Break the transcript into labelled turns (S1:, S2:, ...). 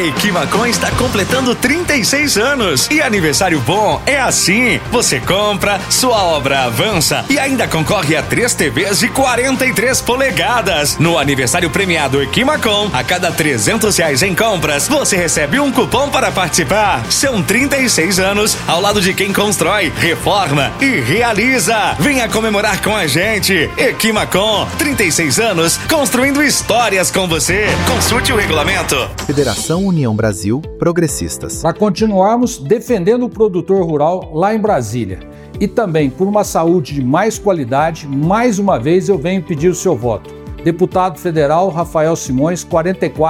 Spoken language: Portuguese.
S1: Equimacom está completando 36 anos. E aniversário bom é assim. Você compra, sua obra avança e ainda concorre a 3 TVs de 43 polegadas. No aniversário premiado Equimacom, a cada R$300 em compras, você recebe um cupom para participar. São 36 anos ao lado de quem constrói, reforma e realiza. Venha comemorar com a gente. Equimacom, 36 anos construindo histórias com você. Consulte o regulamento.
S2: Federação União Brasil Progressistas.
S3: Para continuarmos defendendo o produtor rural lá em Brasília e também por uma saúde de mais qualidade, mais uma vez eu venho pedir o seu voto. Deputado Federal Rafael Simões, 44